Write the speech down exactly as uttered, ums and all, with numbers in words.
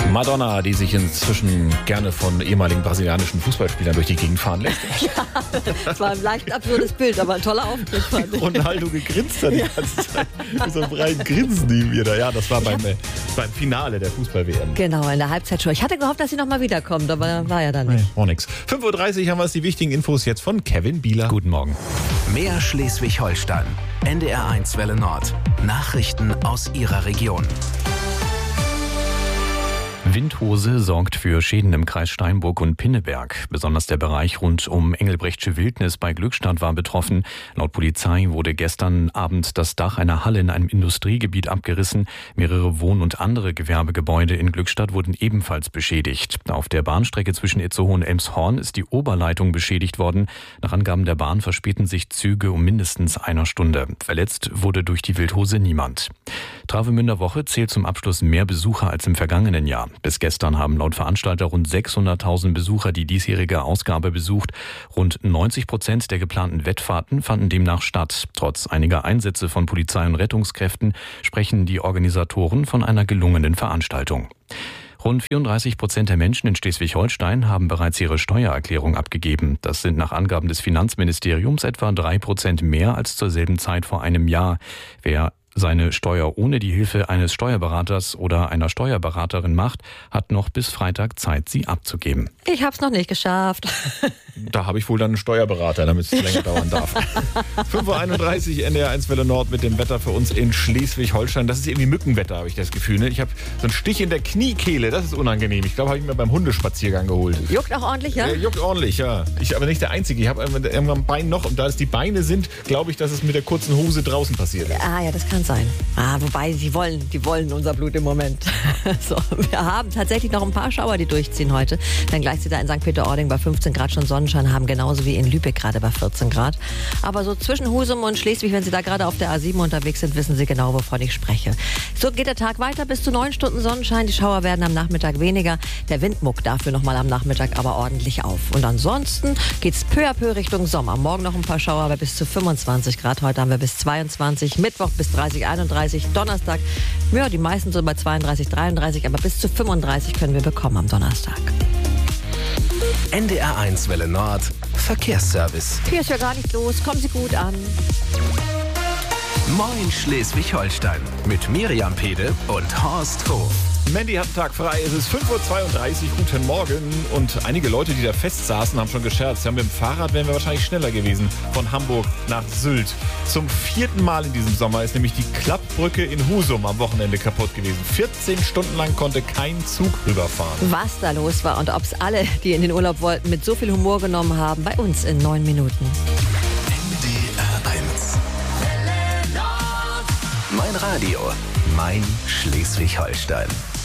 Madonna, die sich inzwischen gerne von ehemaligen brasilianischen Fußballspielern durch die Gegend fahren lässt. Ja, das war ein leicht absurdes Bild, aber ein toller Auftritt fand ich. Ronaldo gegrinst hat die ganze Zeit. Mit so einem breiten Grinsen neben ihr da. Ja, das war beim, äh, beim Finale der Fußball-W M. Genau, in der Halbzeitshow. Ich hatte gehofft, dass sie nochmal wiederkommt, aber war ja dann nicht. Nee, war nix. fünf Uhr dreißig haben wir es, die wichtigen Infos jetzt von Kevin Bieler. Guten Morgen. Mehr Schleswig-Holstein. N D R eins Welle Nord. Nachrichten aus Ihrer Region. Windhose sorgt für Schäden im Kreis Steinburg und Pinneberg. Besonders der Bereich rund um Engelbrechtsche Wildnis bei Glückstadt war betroffen. Laut Polizei wurde gestern Abend das Dach einer Halle in einem Industriegebiet abgerissen. Mehrere Wohn- und andere Gewerbegebäude in Glückstadt wurden ebenfalls beschädigt. Auf der Bahnstrecke zwischen Itzehoe und Elmshorn ist die Oberleitung beschädigt worden. Nach Angaben der Bahn verspäten sich Züge um mindestens einer Stunde. Verletzt wurde durch die Wildhose niemand. Travemünder Woche zählt zum Abschluss mehr Besucher als im vergangenen Jahr. Bis gestern haben laut Veranstalter rund sechshunderttausend Besucher die diesjährige Ausgabe besucht. Rund neunzig Prozent der geplanten Wettfahrten fanden demnach statt. Trotz einiger Einsätze von Polizei und Rettungskräften sprechen die Organisatoren von einer gelungenen Veranstaltung. Rund vierunddreißig Prozent der Menschen in Schleswig-Holstein haben bereits ihre Steuererklärung abgegeben. Das sind nach Angaben des Finanzministeriums etwa drei Prozent mehr als zur selben Zeit vor einem Jahr. Wer seine Steuer ohne die Hilfe eines Steuerberaters oder einer Steuerberaterin macht, hat noch bis Freitag Zeit, sie abzugeben. Ich hab's noch nicht geschafft. Da habe ich wohl dann einen Steuerberater, damit es länger dauern darf. fünf Uhr einunddreißig, N D R eins Welle Nord mit dem Wetter für uns in Schleswig-Holstein. Das ist irgendwie Mückenwetter, habe ich das Gefühl. Ne? Ich habe so einen Stich in der Kniekehle, das ist unangenehm. Ich glaube, habe ich mir beim Hundespaziergang geholt. Juckt auch ordentlich, ja? Äh, juckt ordentlich, ja. Ich aber nicht der Einzige. Ich habe irgendwann ein Bein noch und da es die Beine sind, glaube ich, dass es mit der kurzen Hose draußen passiert ist. Ah ja, das kann sein. Ah, wobei, die wollen, die wollen unser Blut im Moment. So, wir haben tatsächlich noch ein paar Schauer, die durchziehen heute. Dann gleich sie da in Sankt Peter-Ording bei fünfzehn Grad schon Sonnenschein haben, genauso wie in Lübeck gerade bei vierzehn Grad. Aber so zwischen Husum und Schleswig, wenn Sie da gerade auf der A sieben unterwegs sind, wissen Sie genau, wovon ich spreche. So geht der Tag weiter, bis zu neun Stunden Sonnenschein. Die Schauer werden am Nachmittag weniger. Der Wind muckt dafür nochmal am Nachmittag aber ordentlich auf. Und ansonsten geht's peu à peu Richtung Sommer. Morgen noch ein paar Schauer, aber bis zu fünfundzwanzig Grad. Heute haben wir bis zweiundzwanzig, Mittwoch bis dreißig, einunddreißig, Donnerstag, ja, die meisten so bei zweiunddreißig, dreiunddreißig, aber bis zu fünfunddreißig können wir bekommen am Donnerstag. N D R eins Welle Nord. Verkehrsservice. Hier ist ja gar nicht los. Kommen Sie gut an. Moin Schleswig-Holstein. Mit Miriam Pede und Horst Hof. Mandy hat einen Tag frei, es ist fünf Uhr zweiunddreißig, guten Morgen. Und einige Leute, die da fest saßen, haben schon gescherzt. Ja, mit dem Fahrrad wären wir wahrscheinlich schneller gewesen von Hamburg nach Sylt. Zum vierten Mal in diesem Sommer ist nämlich die Klappbrücke in Husum am Wochenende kaputt gewesen. vierzehn Stunden lang konnte kein Zug rüberfahren. Was da los war und ob es alle, die in den Urlaub wollten, mit so viel Humor genommen haben, bei uns in neun Minuten. N D R eins. Mein Radio, mein Schleswig-Holstein.